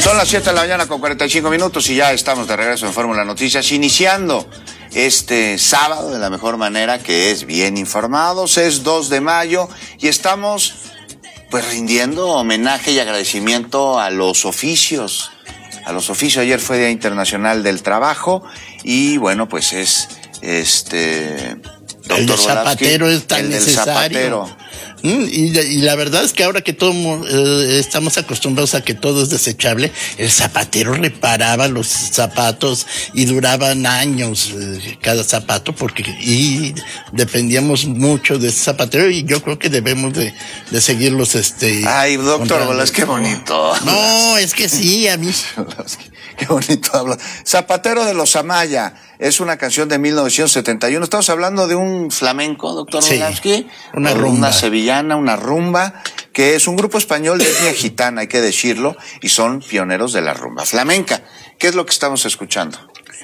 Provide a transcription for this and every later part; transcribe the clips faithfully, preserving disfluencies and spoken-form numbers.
Son las siete de la mañana con cuarenta y cinco minutos y ya estamos de regreso en Fórmula Noticias, iniciando este sábado de la mejor manera, que es bien informados. Es dos de mayo y estamos pues rindiendo homenaje y agradecimiento a los oficios. A los oficios. Ayer fue Día Internacional del Trabajo y bueno, pues es este doctor El de zapatero Volapsky, es tan el necesario. Del zapatero. Mm, y, y la verdad es que ahora que todo eh, estamos acostumbrados a que todo es desechable, el zapatero reparaba los zapatos y duraban años eh, cada zapato, porque y dependíamos mucho de ese zapatero, y yo creo que debemos de, de seguirlos. Este, Ay, doctor Bolas, qué bonito. No, es que sí, a mí. Qué bonito habla. Zapatero de los Amaya es una canción de mil novecientos setenta y uno. Estamos hablando de un flamenco, doctor Sí, Volapsky. una rumba. Una sevillana, una rumba, que es un grupo español de etnia gitana, hay que decirlo, y son pioneros de la rumba flamenca. ¿Qué es lo que estamos escuchando?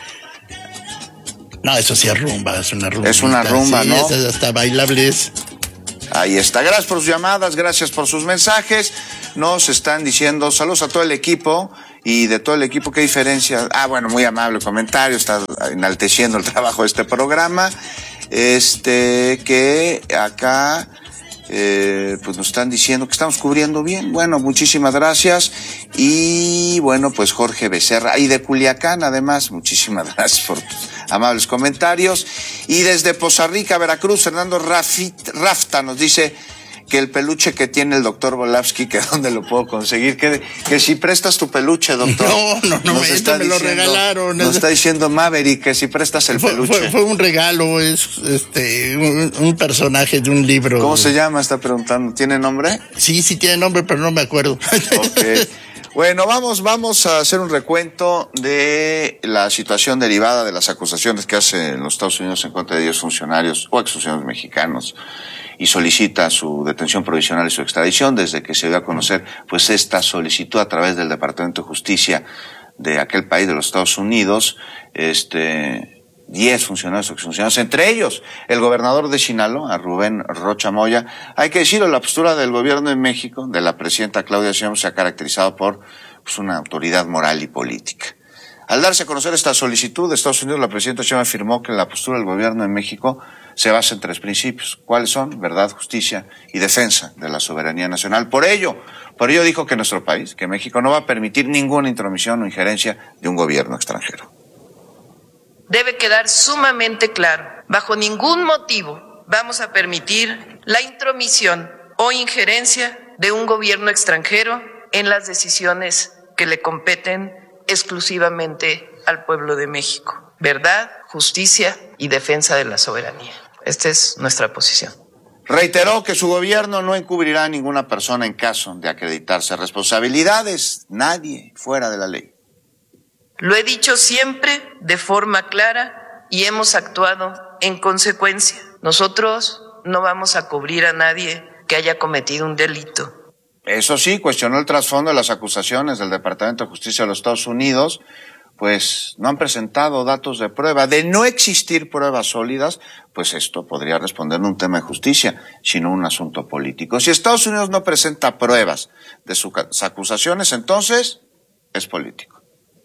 No, eso sí es rumba, es una rumba. Es una rumba, sí, ¿no? Es hasta bailables. Ahí está. Gracias por sus llamadas, gracias por sus mensajes. Nos están diciendo saludos a todo el equipo. Y de todo el equipo, ¿qué diferencia? Ah, bueno, muy amable comentario, está enalteciendo el trabajo de este programa. Este, que acá, eh, pues nos están diciendo que estamos cubriendo bien. Bueno, muchísimas gracias. Y bueno, pues Jorge Becerra, y de Culiacán, además, muchísimas gracias por tus amables comentarios. Y desde Poza Rica, Veracruz, Fernando Rafit, Rafta nos dice que el peluche que tiene el doctor Volapsky, que dónde lo puedo conseguir, que, que si prestas tu peluche, doctor. No, no, no, me, está me lo diciendo, regalaron. Nos está diciendo Maverick que si prestas el fue, peluche. Fue, fue un regalo, es este un, un personaje de un libro. ¿Cómo se llama? Está preguntando. ¿Tiene nombre? Sí, sí tiene nombre, pero no me acuerdo. Okay. Bueno, vamos, vamos a hacer un recuento de la situación derivada de las acusaciones que hace los Estados Unidos en contra de diez funcionarios o exfuncionarios mexicanos, y solicita su detención provisional y su extradición desde que se dio a conocer pues esta solicitud a través del Departamento de Justicia de aquel país de los Estados Unidos. Este, diez funcionarios o exfuncionarios, entre ellos el gobernador de Sinaloa, Rubén Rocha Moya. Hay que decirlo, la postura del gobierno de México, de la presidenta Claudia Sheinbaum, se ha caracterizado por pues una autoridad moral y política. Al darse a conocer esta solicitud de Estados Unidos, la presidenta Sheinbaum afirmó que la postura del gobierno de México se basa en tres principios. ¿Cuáles son? Verdad, justicia y defensa de la soberanía nacional. Por ello, por ello dijo que nuestro país, que México, no va a permitir ninguna intromisión o injerencia de un gobierno extranjero. Debe quedar sumamente claro, bajo ningún motivo vamos a permitir la intromisión o injerencia de un gobierno extranjero en las decisiones que le competen exclusivamente al pueblo de México. Verdad, justicia y defensa de la soberanía. Esta es nuestra posición. Reiteró que su gobierno no encubrirá a ninguna persona en caso de acreditarse responsabilidades, nadie fuera de la ley. Lo he dicho siempre de forma clara y hemos actuado en consecuencia. Nosotros no vamos a cubrir a nadie que haya cometido un delito. Eso sí, cuestionó el trasfondo de las acusaciones del Departamento de Justicia de los Estados Unidos, pues no han presentado datos de prueba. De no existir pruebas sólidas, pues esto podría responder en un tema de justicia, sino un asunto político. Si Estados Unidos no presenta pruebas de sus acusaciones, entonces es político.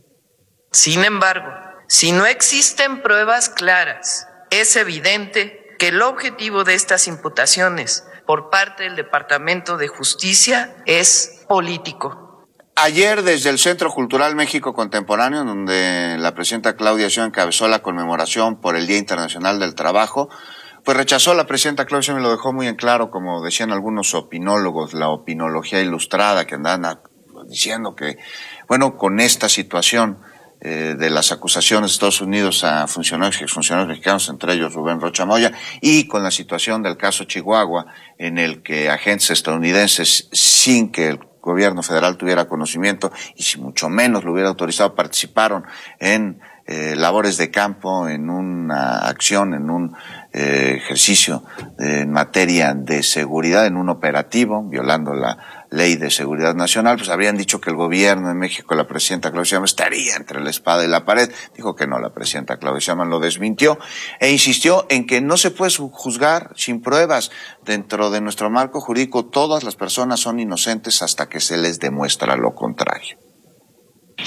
Sin embargo, si no existen pruebas claras, es evidente que el objetivo de estas imputaciones por parte del Departamento de Justicia es político. Ayer, desde el Centro Cultural México Contemporáneo, donde la presidenta Claudia Sheinbaum encabezó la conmemoración por el Día Internacional del Trabajo, pues rechazó la presidenta Claudia Sheinbaum y lo dejó muy en claro, como decían algunos opinólogos, la opinología ilustrada, que andan diciendo que, bueno, con esta situación eh, de las acusaciones de Estados Unidos a funcionarios y exfuncionarios mexicanos, entre ellos Rubén Rocha Moya, y con la situación del caso Chihuahua, en el que agentes estadounidenses, sin que el gobierno federal tuviera conocimiento y si mucho menos lo hubiera autorizado, participaron en eh, labores de campo, en una acción, en un eh, ejercicio eh, en materia de seguridad, en un operativo, violando la ley de seguridad nacional, pues habrían dicho que el gobierno de México, la presidenta Claudia Sheinbaum, estaría entre la espada y la pared. Dijo que no, la presidenta Claudia Sheinbaum lo desmintió e insistió en que no se puede juzgar sin pruebas. Dentro de nuestro marco jurídico, todas las personas son inocentes hasta que se les demuestra lo contrario.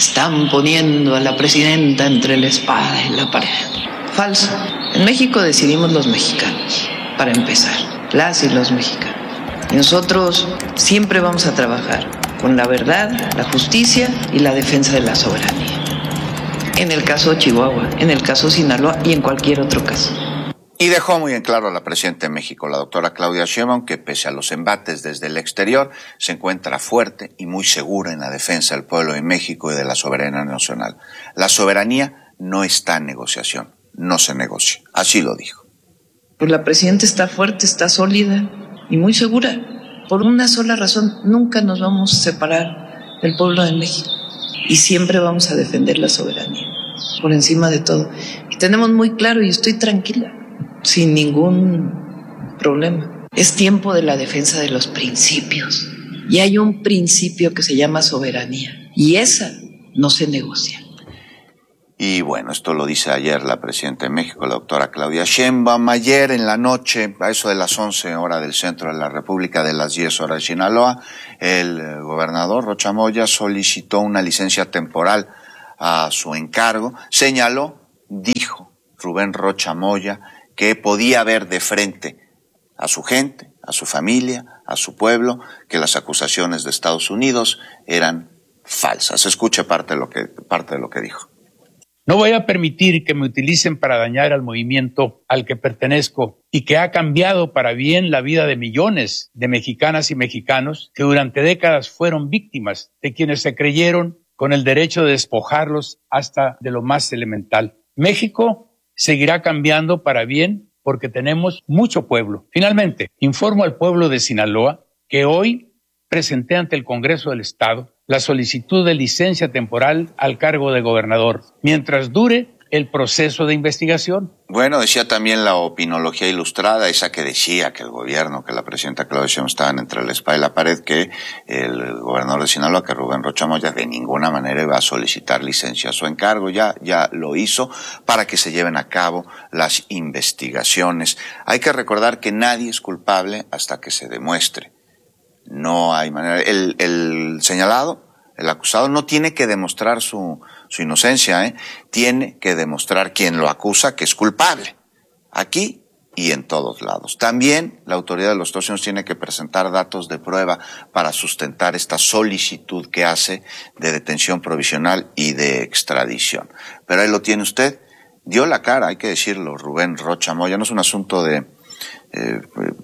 están poniendo a la presidenta entre la espada y la pared. Falso. En México decidimos los mexicanos, para empezar, las y los mexicanos. Y nosotros siempre vamos a trabajar con la verdad, la justicia y la defensa de la soberanía. En el caso de Chihuahua, en el caso de Sinaloa y en cualquier otro caso. Y dejó muy en claro a la presidenta de México, la doctora Claudia Sheinbaum, que pese a los embates desde el exterior, se encuentra fuerte y muy segura en la defensa del pueblo de México y de la soberanía nacional. La soberanía no está en negociación, no se negocia. Así lo dijo. Pues la presidenta está fuerte, está sólida y muy segura. Por una sola razón, nunca nos vamos a separar del pueblo de México. Y siempre vamos a defender la soberanía, por encima de todo. Y tenemos muy claro, y estoy tranquila, sin ningún problema. Es tiempo de la defensa de los principios. Y hay un principio que se llama soberanía. Y esa no se negocia. Y bueno, esto lo dice ayer la presidenta de México, la doctora Claudia Sheinbaum. Ayer en la noche, a eso de las once horas del centro de la República, de las diez horas de Sinaloa, el gobernador Rocha Moya solicitó una licencia temporal a su encargo. Señaló, dijo Rubén Rocha Moya, que podía ver de frente a su gente, a su familia, a su pueblo, que las acusaciones de Estados Unidos eran falsas. Escuche parte de lo que, parte de lo que dijo. No voy a permitir que me utilicen para dañar al movimiento al que pertenezco y que ha cambiado para bien la vida de millones de mexicanas y mexicanos que durante décadas fueron víctimas de quienes se creyeron con el derecho de despojarlos hasta de lo más elemental. México seguirá cambiando para bien porque tenemos mucho pueblo. Finalmente, informo al pueblo de Sinaloa que hoy presenté ante el Congreso del Estado la solicitud de licencia temporal al cargo de gobernador, mientras dure el proceso de investigación. Bueno, decía también la opinología ilustrada, esa que decía que el gobierno, que la presidenta Claudia Sheinbaum estaban entre la espada y la pared, que el gobernador de Sinaloa, que Rubén Rocha Moya, de ninguna manera iba a solicitar licencia a su encargo. Ya, ya lo hizo para que se lleven a cabo las investigaciones. Hay que recordar que nadie es culpable hasta que se demuestre. No hay manera. El, el señalado, el acusado, no tiene que demostrar su, su inocencia, ¿eh? Tiene que demostrar quien lo acusa que es culpable. Aquí y en todos lados. También la autoridad de los Estados Unidos tiene que presentar datos de prueba para sustentar esta solicitud que hace de detención provisional y de extradición. Pero ahí lo tiene usted. Dio la cara, hay que decirlo, Rubén Rocha Moya. No es un asunto de eh,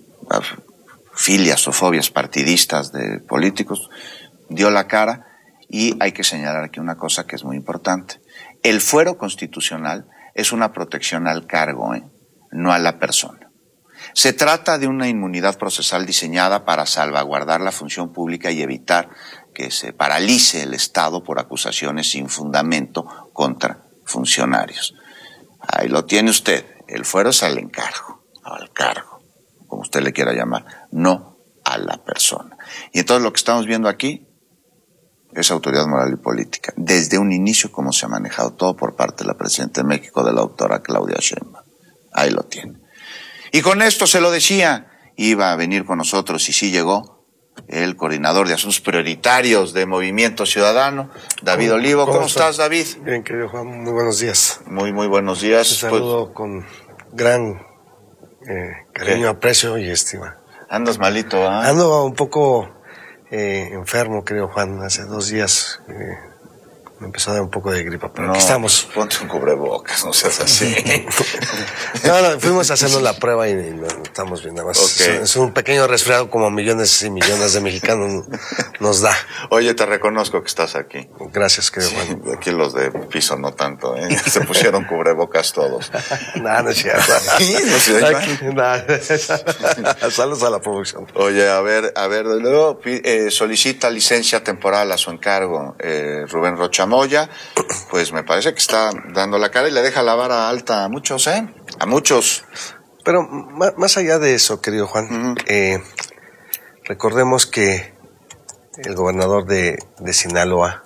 filias o fobias partidistas de políticos. Dio la cara. Y hay que señalar aquí una cosa que es muy importante. El fuero constitucional es una protección al cargo, ¿eh? No a la persona. Se trata de una inmunidad procesal diseñada para salvaguardar la función pública y evitar que se paralice el Estado por acusaciones sin fundamento contra funcionarios. Ahí lo tiene usted. El fuero es al encargo, al cargo, como usted le quiera llamar, no a la persona. Y entonces lo que estamos viendo aquí es autoridad moral y política. Desde un inicio, como se ha manejado todo por parte de la presidenta de México, de la doctora Claudia Sheinbaum. Ahí lo tiene. Y con esto se lo decía, iba a venir con nosotros y sí llegó el coordinador de asuntos prioritarios de Movimiento Ciudadano, David Olivo. ¿Cómo, ¿Cómo estás, David? Bien, querido Juan, muy buenos días. Muy, muy buenos días. Te saludo pues, con gran eh, cariño, ¿qué? Aprecio y estima. ¿Andas malito, ah? ¿eh? Ando un poco eh, enfermo, querido Juan. Hace dos días eh, me empezó a dar un poco de gripa, pero no, aquí estamos. Ponte un cubrebocas, no seas así. no, no, fuimos haciendo la prueba y, y no, estamos bien, nada más. Okay. Es, es un pequeño resfriado como millones y millones de mexicanos nos da. Oye, te reconozco que estás aquí. Gracias, querido sí, Juan. Aquí los de piso no tanto, ¿eh? Se pusieron cubrebocas todos. no, no es cierto. ¿Sí? ¿No se aquí, no. Saludos a la producción. Oye, a ver, a ver, luego eh, solicita licencia temporal a su encargo eh, Rubén Rocha Moya, pues me parece que está dando la cara y le deja la vara alta a muchos, ¿eh? A muchos. Pero más, más allá de eso, querido Juan, uh-huh. eh, recordemos que el gobernador de, de Sinaloa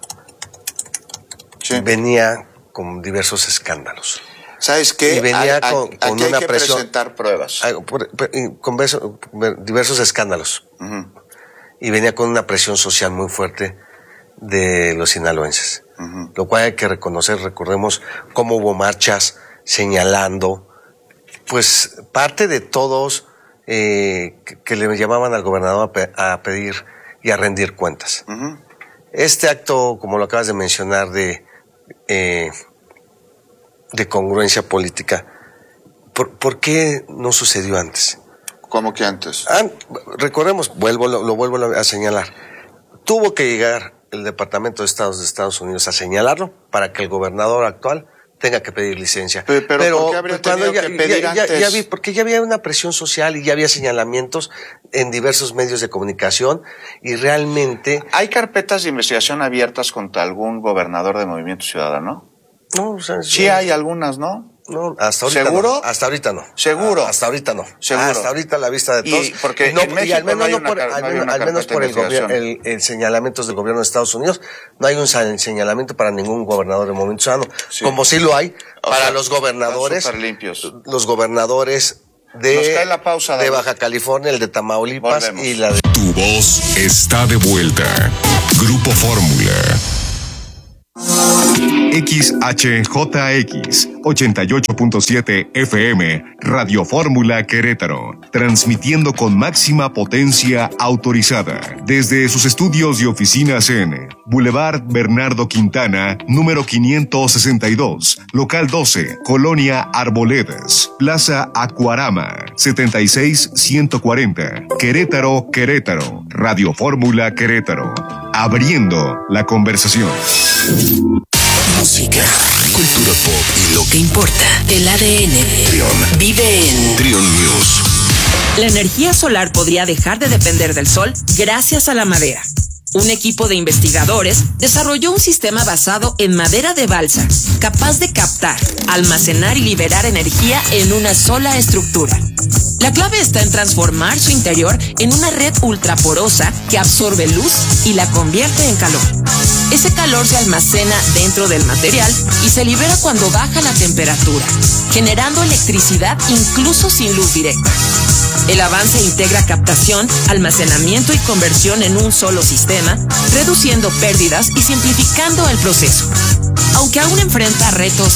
sí. venía con diversos escándalos. ¿Sabes qué? Y venía a, a, con, con aquí una hay que presión, presentar pruebas. A, por, por, con beso, diversos escándalos. Uh-huh. Y venía con una presión social muy fuerte de los sinaloenses. Uh-huh. Lo cual hay que reconocer, recordemos cómo hubo marchas señalando, pues, parte de todos eh, que, que le llamaban al gobernador a, pe- a pedir y a rendir cuentas. Uh-huh. Este acto, como lo acabas de mencionar, de, eh, de congruencia política, ¿por, ¿por qué no sucedió antes? ¿Cómo que antes? Ah, recordemos, vuelvo, lo, lo vuelvo a señalar, tuvo que llegar el Departamento de Estados de Estados Unidos a señalarlo para que el gobernador actual tenga que pedir licencia. Pero, pero, pero ¿por qué habría tenido ya, que pedir ya, ya, antes? Ya vi, porque ya había una presión social y ya había señalamientos en diversos medios de comunicación y realmente... ¿Hay carpetas de investigación abiertas contra algún gobernador de Movimiento Ciudadano? No, o sea, sí hay algunas, ¿no? No, hasta ahorita ¿Seguro? no. Hasta ahorita no. ¿Seguro? Hasta ahorita no. ¿Seguro? Hasta ahorita a la vista de todos. Y porque no, en México y al menos no hay no una, por, no al hay menos, una al menos por el, investigación. el, el señalamientos del gobierno de Estados Unidos, no hay un señalamiento para ningún gobernador de Movimiento Ciudadano, sí. Como sí lo hay o para sea, los gobernadores, limpios. Los gobernadores de, Nos cae la pausa, de Baja California, el de Tamaulipas. Volvemos. Y la de... Tu voz está de vuelta. Grupo Fórmula. X H J X ochenta y ocho punto siete F M Radio Fórmula Querétaro, transmitiendo con máxima potencia autorizada desde sus estudios y oficinas en Boulevard Bernardo Quintana, número quinientos sesenta y dos, local doce, Colonia Arboledas, Plaza Acuarama, setenta y seis ciento cuarenta, Querétaro, Querétaro. Radio Fórmula Querétaro, abriendo la conversación. Música, cultura pop y lo que importa. El A D N Trion vive en Trion News. La energía solar podría dejar de depender del sol gracias a la madera. Un equipo de investigadores desarrolló un sistema basado en madera de balsa, capaz de captar, almacenar y liberar energía en una sola estructura. La clave está en transformar su interior en una red ultraporosa que absorbe luz y la convierte en calor. Ese calor se almacena dentro del material y se libera cuando baja la temperatura, generando electricidad incluso sin luz directa. El avance integra captación, almacenamiento y conversión en un solo sistema, reduciendo pérdidas y simplificando el proceso. Aunque aún enfrenta retos